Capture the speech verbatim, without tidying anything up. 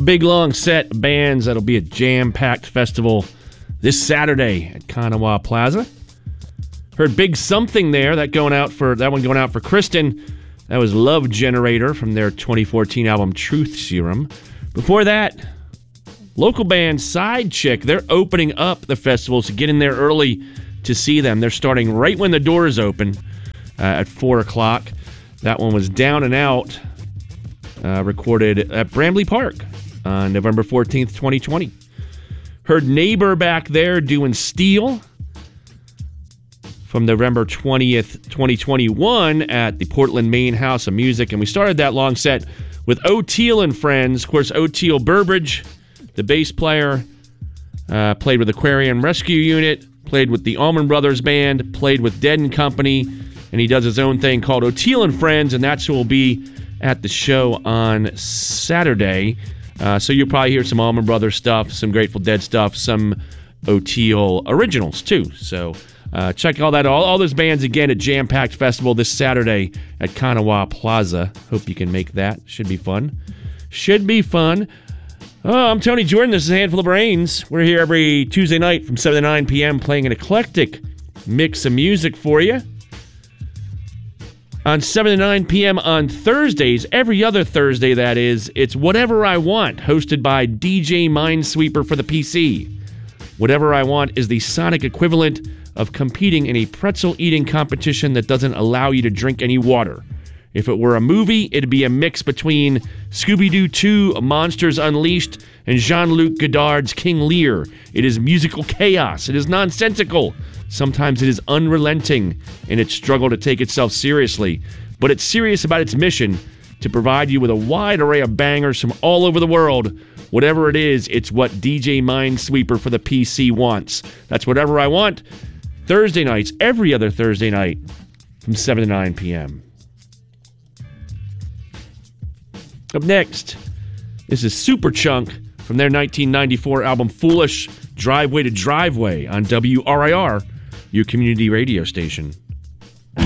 Big long set of bands that'll be a jam-packed festival this Saturday at Kanawha Plaza. Heard Big Something there, that going out for that one going out for Kristen. That was Love Generator from their twenty fourteen album Truth Serum. Before that, local band Side Chick. They're opening up the festival, so get in there early to see them. They're starting right when the doors open uh, at four o'clock. That one was Down and Out, uh, recorded at Bramley Park on November fourteenth, twenty twenty. Heard Neighbor back there doing Steel from November twentieth, twenty twenty-one at the Portland, Maine House of Music. And we started that long set with O'Teal and Friends. Of course, O'Teal Burbridge, the bass player, uh, played with Aquarium Rescue Unit, played with the Allman Brothers Band, played with Dead and Company, and he does his own thing called O'Teal and Friends, and that's who will be at the show on Saturday. Uh, so you'll probably hear some Allman Brothers stuff, some Grateful Dead stuff, some O'Teal originals too. So uh, check all that, all, all those bands again at Jam Packed Festival this Saturday at Kanawha Plaza. Hope you can make that. Should be fun. Should be fun. Oh, I'm Tony Jordan. This is A Handful of Brains. We're here every Tuesday night from seven to nine p.m. playing an eclectic mix of music for you. On seven to nine p.m. on Thursdays, every other Thursday that is, it's Whatever I Want, hosted by D J Minesweeper for the P C. Whatever I Want is the sonic equivalent of competing in a pretzel eating competition that doesn't allow you to drink any water. If it were a movie, it'd be a mix between Scooby-Doo two, Monsters Unleashed, and Jean-Luc Godard's King Lear. It is musical chaos. It is nonsensical. Sometimes it is unrelenting in its struggle to take itself seriously, but it's serious about its mission to provide you with a wide array of bangers from all over the world. Whatever it is, it's what D J Minesweeper for the P C wants. That's Whatever I Want. Thursday nights, every other Thursday night from seven to nine p.m. Up next, this is Superchunk from their nineteen ninety-four album Foolish, Driveway to Driveway on W R I R, your community radio station.